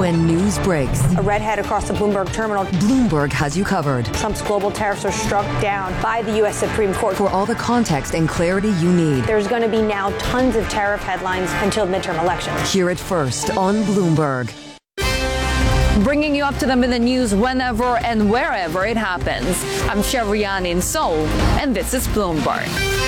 When news breaks, a redhead across the Bloomberg terminal. Bloomberg has you covered. Trump's global tariffs are struck down by the U.S. Supreme Court. For all the context and clarity you need. There's going to be now tons of tariff headlines until midterm elections. Hear it first on Bloomberg. Bringing you up to them in the news whenever and wherever it happens. I'm Sherian in Seoul, and this is Bloomberg.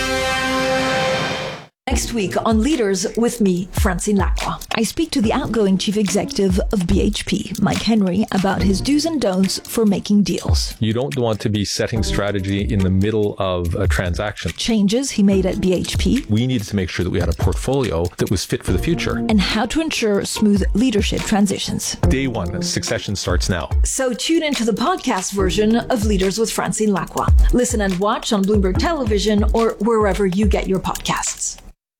Next week on Leaders with me, Francine Lacqua. I speak to the outgoing chief executive of BHP, Mike Henry, about his do's and don'ts for making deals. You don't want to be setting strategy in the middle of a transaction. Changes he made at BHP. We needed to make sure that we had a portfolio that was fit for the future. And how to ensure smooth leadership transitions. Day one, succession starts now. So tune into the podcast version of Leaders with Francine Lacqua. Listen and watch on Bloomberg Television or wherever you get your podcasts.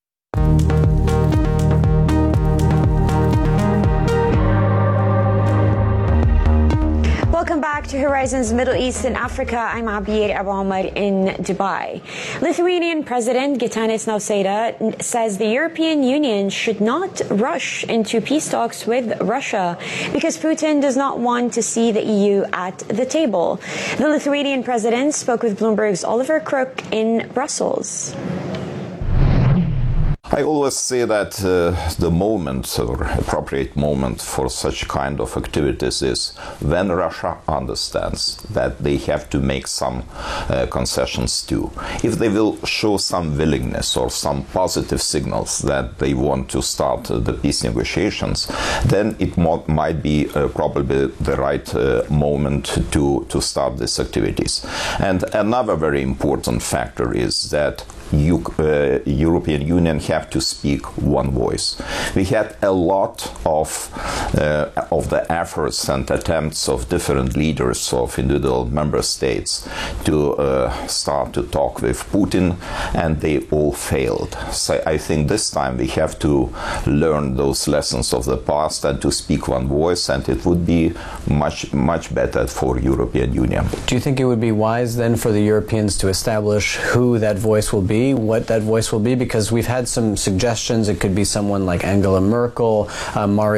Welcome back to Horizons Middle East and Africa. I'm Abir Abu Omar in Dubai. Lithuanian President Gitanas Nausėda says the European Union should not rush into peace talks with Russia because Putin does not want to see the EU at the table. The Lithuanian president spoke with Bloomberg's Oliver Crook in Brussels. I always say that the moment or appropriate moment for such kind of activities is when Russia understands that they have to make some concessions too. If they will show some willingness or some positive signals that they want to start the peace negotiations, then it might be probably the right moment to start these activities. And another very important factor is that European Union have to speak one voice. We had a lot of the efforts and attempts of different leaders of individual member states to start to talk with Putin, and they all failed. So I think this time we have to learn those lessons of the past and to speak one voice, and it would be much better for European Union. Do you think it would be wise then for the Europeans to establish who that voice will be, what that voice will be? Because we've had some suggestions. It could be someone like Angela Merkel, Mario